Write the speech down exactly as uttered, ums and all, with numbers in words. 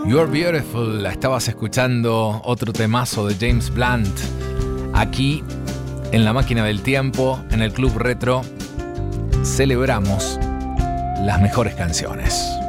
You're Beautiful, la estabas escuchando, otro temazo de James Blunt, aquí en La Máquina del Tiempo, en el Club Retro, celebramos las mejores canciones.